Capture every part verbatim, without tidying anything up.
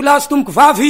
tomboko lahy sy tomboko vavy.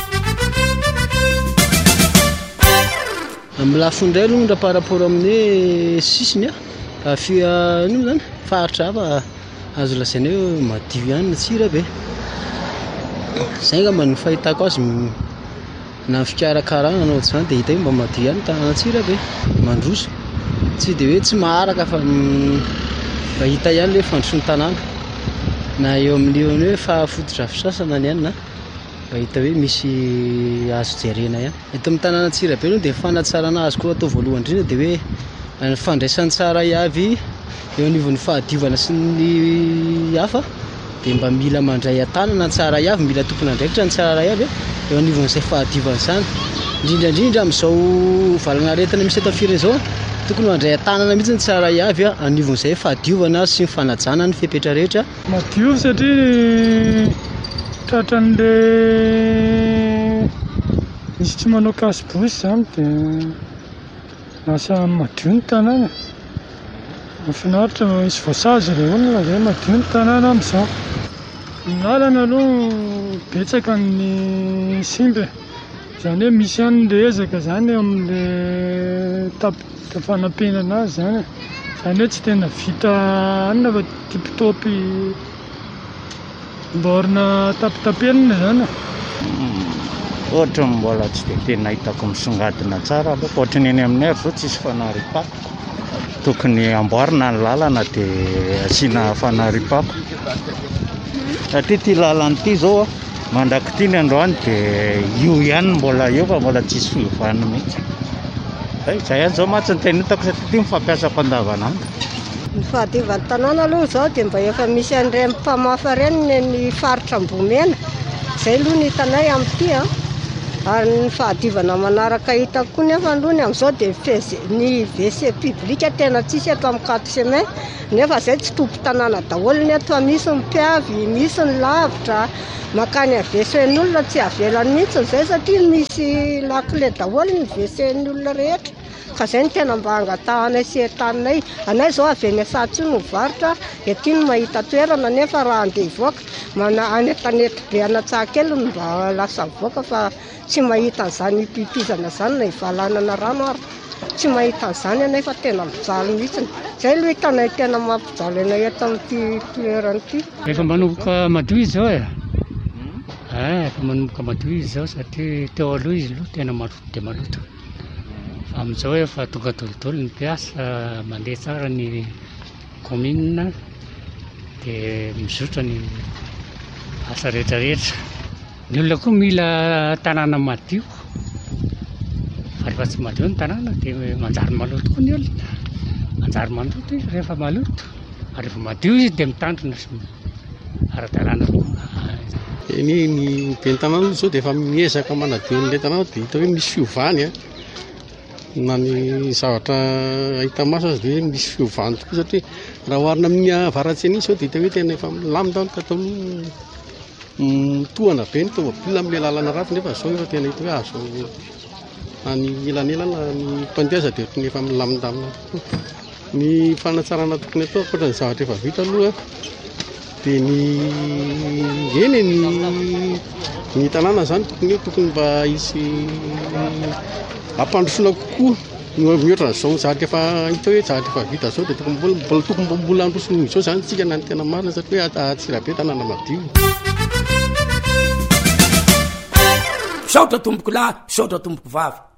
Amilafo indray aloha ndra par rapport amin'ny sisiny a afia ino zany faritra hafa azo lasaina hoe madio ihany ny tsira be. Zay ngamba ny fahitako azy na fikarakarana anao zany dia hita hoe mba madio ihany tanàna tsira be mandroso tsy dia hoe tsy maharaka fa mba hita ihany le fandrosoan'ny tanàna na eo amin'io hoe fahafototra fisasana ny ihany na mba hita hoe misy azo jerena ihany. Eto amin'ny tanàna tsira be aloha dia fanatsarana azy koa atao voalohany indrindra dia hoe ny fandraisany tsara iavy eo anivon'ny fahadiovana sy ny hafa dia mba mila mandray an-tanana ny tsara iavy, mila tompona andraikitra ny tsara iavy eo anivon'izay fahadiovana izany. Indrindra indrindra amin'izao valana aretina misy eto fireny izao tokony mandray an-tanana mihitsy ny tsara iavy anivon'izay fahadiovana sy ny fanajana ny fepetra rehetra. Madio satria tratran'le misy tsy manao kasibosy izany dia lasa madio ny tanàna. Mahafinaritra misy voasazy ilay olona izay madio ny tanàna amin'izao. Ny lalana aloha betsaka ny simba izany hoe misy ihany le ezaka izany eo amin'le tapita fanampenana azy izany izany hoe tsy tena vita anona fa tipitopy mbaorina tapitapenina izany. Ohatra mbola tsy dia tena hitako misongadina tsara aloha ohatra ny eny aminay ary izao tsisy fanaripapo. Tokony amboarina ny lalana dia asiana fanaripapo satria ity lalana ity izao mandrakity ny androany dia io ihany mbola eo fa mbola tsisy fiovana mihitsy. Izay ihany izao matsy ny tena hitako satria ity mifampiasako andavanandro. Ny fahadiovan'ny tanàna aloha izao dia mba efa misy an'ireny mpamafa ireny ny faritra Ambomena. Izay aloha ny hitanay amin'ity a. Ary ny fahadiovana manaraka hitako koa nefa alohany amin'izao dia ny W C publika tena tsisy eto amin'ny quatre chemin nefa izay tsy tompo tanàna daholo ny eto, misy ny mpiavy, misy ny lavitra, makany avesen'olona tsy avelany mihitsy izay satria misy lakile daholo ny W C-ny olona rehetra. Ka izay ny tena mba angatanay sy entaninay. Anay izao avy eny Sahatsy no mivarotra, ety no mahita toerana nefa raha andeha hivoaka mana anetanety be Anatsahakely no mba lasa mivoaka fa tsy mahita an'izany pipizana izany na hivalanana rano ary tsy mahita an'izany anay fa tena mijaly mihitsy. Izay aloha hitanay tena mampijaly anay eto amin'ity toerana ity. Efa manomboka madio izy izao e. Eh, efa manomboka madio izy izao satria teo aloha izy aloha tena maloto dia maloto. Fa amin'izao efa tonga dolidolo ny mpiasa mandeha tsara ny commune dia mizotra ny asa rehetrarehetra. Ny olona koa mila tanàna madio. Fa rehefa tsy madio ny tanàna dia manjary maloto koa ny olona. Manjary maloto izy rehefa maloto. Ary rehefa madio izy dia mitandrina sy ara-dalàna koa. Ny ny ben'ny tanàna izao dia efa miezaka manadio an'ilay tanàna dia hita hoe misy fiovany a. Na ny zavatra ahita maso azy dia misy fiovany tokoa satria raha oharina amin'ny avaratseny izao dia hita hoe tena efa milamina ka atao mitohana be ny tômôbilina amin'ilay lalana ratsy nefa izao efa tena hita hoe azo any elanelana ny mpandeha dia tena efa milamindamina. Ny fanatsarana tokony atao ankoatra ny zavatra efa vita aloha dia ny eny ny ny tanàna izany tokony hoe tokony mba hisy ampandrosoana kokoa mihoatra n'izao zavatra efa hita hoe zavatra efa vita izao dia tokony mbola tokony mbola androsona izao izany tsika na ny tena marina satria hoe Antsirabe tanàna madio. Misaotra tomboko lahy, misaotra tomboko vavy.